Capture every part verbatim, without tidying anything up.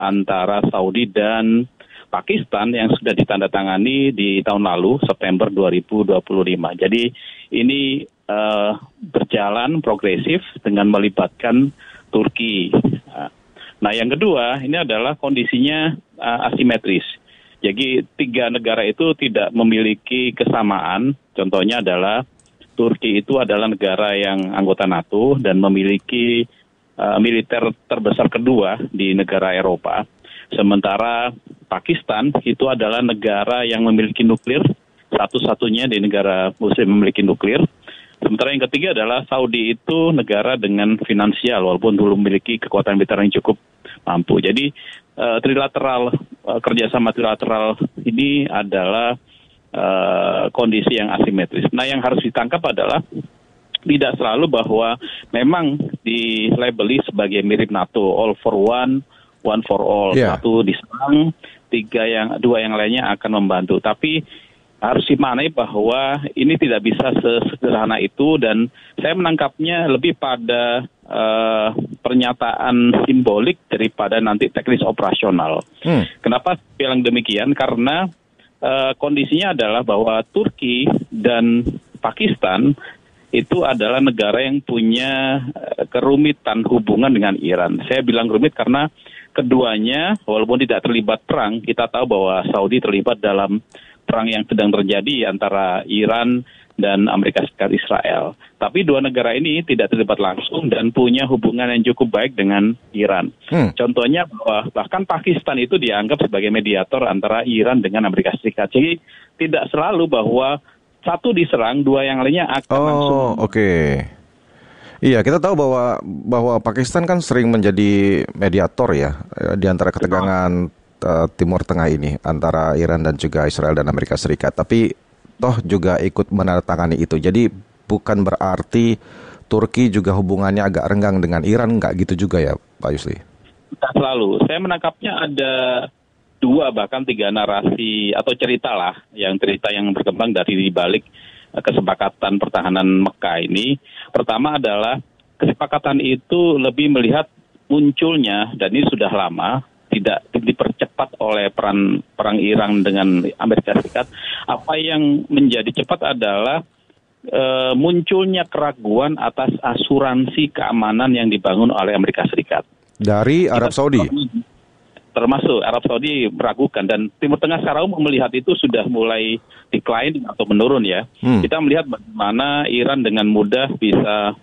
antara Saudi dan Pakistan yang sudah ditandatangani di tahun lalu, September dua ribu dua puluh lima. Jadi ini uh, berjalan progresif dengan melibatkan Turki. Nah, yang kedua, ini adalah kondisinya uh, asimetris. Jadi tiga negara itu tidak memiliki kesamaan. Contohnya adalah Turki itu adalah negara yang anggota NATO dan memiliki uh, militer terbesar kedua di negara Eropa. Sementara Pakistan itu adalah negara yang memiliki nuklir, satu-satunya di negara muslim memiliki nuklir. Sementara yang ketiga adalah Saudi itu negara dengan finansial, walaupun belum memiliki kekuatan militer yang cukup mampu. Jadi uh, trilateral, uh, kerjasama trilateral ini adalah uh, kondisi yang asimetris. Nah, yang harus ditangkap adalah tidak selalu bahwa memang dilabeli sebagai mirip NATO, all for one, one for all, yeah. Satu diserang, tiga yang dua yang lainnya akan membantu. Tapi harus dimaknai bahwa ini tidak bisa sesederhana itu, dan saya menangkapnya lebih pada uh, pernyataan simbolik daripada nanti teknis operasional. Hmm. Kenapa bilang demikian? Karena uh, kondisinya adalah bahwa Turki dan Pakistan itu adalah negara yang punya uh, kerumitan hubungan dengan Iran. Saya bilang rumit karena keduanya, walaupun tidak terlibat perang, kita tahu bahwa Saudi terlibat dalam perang yang sedang terjadi antara Iran dan Amerika Serikat Israel. Tapi dua negara ini tidak terlibat langsung dan punya hubungan yang cukup baik dengan Iran. Hmm. Contohnya bahwa bahkan Pakistan itu dianggap sebagai mediator antara Iran dengan Amerika Serikat. Jadi tidak selalu bahwa satu diserang, dua yang lainnya akan oh, langsung. Oh, oke. Okay. Iya, kita tahu bahwa bahwa Pakistan kan sering menjadi mediator ya di antara ketegangan uh, Timur Tengah ini antara Iran dan juga Israel dan Amerika Serikat. Tapi toh juga ikut menandatangani itu. Jadi bukan berarti Turki juga hubungannya agak renggang dengan Iran, nggak gitu juga ya, Pak Yusli? Tidak selalu. Saya menangkapnya ada dua bahkan tiga narasi atau cerita lah, yang cerita yang berkembang dari balik kesepakatan pertahanan Mekah ini. Pertama adalah kesepakatan itu lebih melihat munculnya, dan ini sudah lama, tidak dipercepat oleh peran perang Iran dengan Amerika Serikat. Apa yang menjadi cepat adalah e, munculnya keraguan atas asuransi keamanan yang dibangun oleh Amerika Serikat. Dari Arab Saudi? Termasuk Arab Saudi meragukan, dan Timur Tengah secara umum melihat itu sudah mulai decline atau menurun ya. Hmm. Kita melihat bagaimana Iran dengan mudah bisa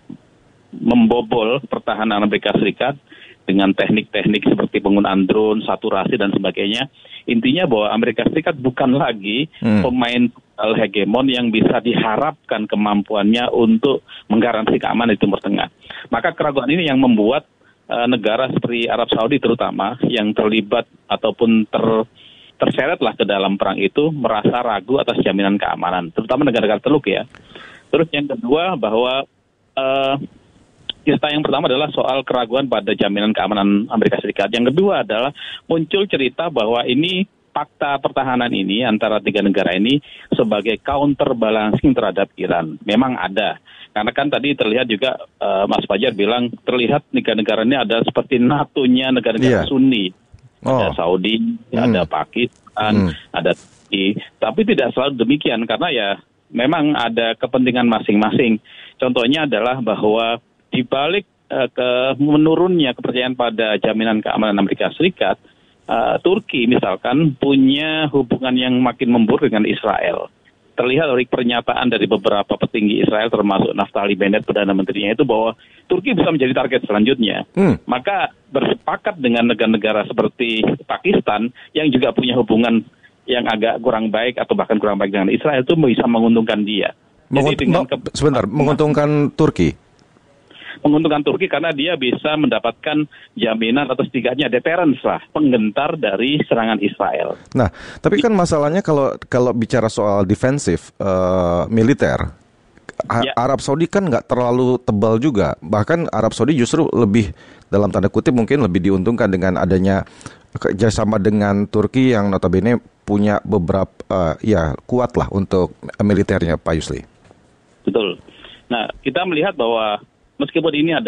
membobol pertahanan Amerika Serikat dengan teknik-teknik seperti penggunaan drone, saturasi dan sebagainya. Intinya bahwa Amerika Serikat bukan lagi hmm. pemain hegemon yang bisa diharapkan kemampuannya untuk menggaransi keamanan di Timur Tengah. Maka keraguan ini yang membuat negara seperti Arab Saudi terutama yang terlibat ataupun ter, terseretlah ke dalam perang itu merasa ragu atas jaminan keamanan, terutama negara-negara Teluk ya. Terus yang kedua bahwa uh, cerita yang pertama adalah soal keraguan pada jaminan keamanan Amerika Serikat. Yang kedua adalah muncul cerita bahwa ini fakta pertahanan ini antara tiga negara ini sebagai counterbalancing terhadap Iran. Memang ada. Karena kan tadi terlihat juga uh, Mas Fajar bilang terlihat negara-negara ini ada seperti NATO-nya negara-negara yeah. Sunni. Oh. Ada Saudi, hmm. ada Pakistan, hmm. ada Turki. Tapi tidak selalu demikian karena ya memang ada kepentingan masing-masing. Contohnya adalah bahwa di balik uh, ke menurunnya kepercayaan pada jaminan keamanan Amerika Serikat, uh, Turki misalkan punya hubungan yang makin memburuk dengan Israel. Terlihat dari pernyataan dari beberapa petinggi Israel termasuk Naftali Bennett, Perdana Menterinya itu, bahwa Turki bisa menjadi target selanjutnya. Hmm. Maka bersepakat dengan negara-negara seperti Pakistan yang juga punya hubungan yang agak kurang baik atau bahkan kurang baik dengan Israel itu bisa menguntungkan dia. Mengunt- Jadi dengan ke- sebentar, menguntungkan Turki? Menguntungkan Turki karena dia bisa mendapatkan jaminan atau setidaknya deterrence lah, penggentar dari serangan Israel. Nah, tapi kan masalahnya kalau kalau bicara soal defensif uh, militer, ya. Arab Saudi kan nggak terlalu tebal juga. Bahkan Arab Saudi justru lebih, dalam tanda kutip mungkin lebih diuntungkan dengan adanya kerjasama dengan Turki yang notabene punya beberapa uh, ya kuat lah untuk militernya, Pak Yusli. Betul. Nah, kita melihat bahwa meskipun ini adalah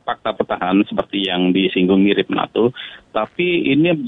fakta pertahanan seperti yang disinggung mirip NATO, tapi ini